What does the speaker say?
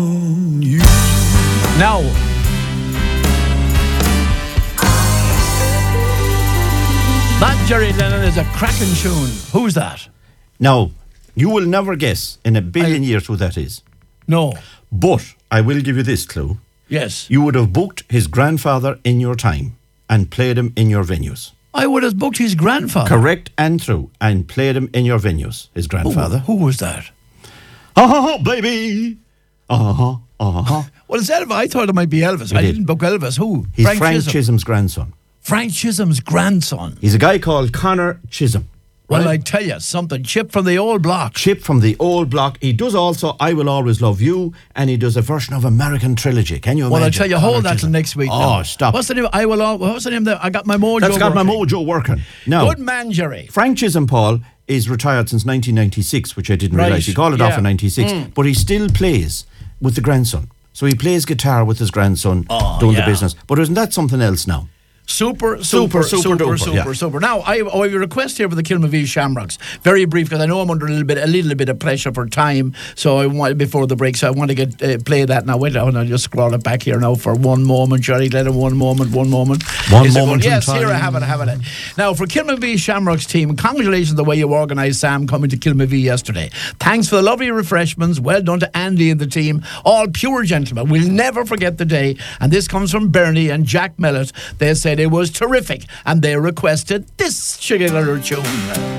Now, that Jerry Lennon is a cracking tune. Who's that? Now, you will never guess in a billion years who that is. No. But I will give you this clue. Yes. You would have booked his grandfather in your time and played him in your venues. I would have booked his grandfather. Correct and true. And played him in your venues, his grandfather. Who was that? Baby. Well, it's Elvis. I thought it might be Elvis. I didn't book Elvis. Who? He's Frank Chisholm's grandson. Frank Chisholm's grandson. He's a guy called Connor Chisholm. Well, I tell you something. Chip from the old block. Chip from the old block. He does also I Will Always Love You, and he does a version of American Trilogy. Can you imagine? Well, I tell you, hold that till next week. Oh, stop. What's the name? What's the name? I got my mojo. That's got my mojo working. Now, good man, Jerry. Frank Chisholm, Paul, is retired since 1996, which I didn't realise. He called it off in 96, but he still plays with the grandson. So he plays guitar with his grandson doing the business. But isn't that something else now? Super. Duper. Now, I have a request here for the Kilmavie Shamrocks. Very brief, because I know I'm under a little bit of pressure for time. So I want before the break. So I want to get play that now. Wait, I'll just scroll it back here now for one moment. Jerry, let it one moment. One moment. Yes, here I have it. Now for Kilmavie Shamrocks team, congratulations on the way you organised Sam coming to Kilmavie yesterday. Thanks for the lovely refreshments. Well done to Andy and the team. All pure gentlemen. We'll never forget the day. And this comes from Bernie and Jack Mellett. They said it was terrific, and they requested this sugar tune.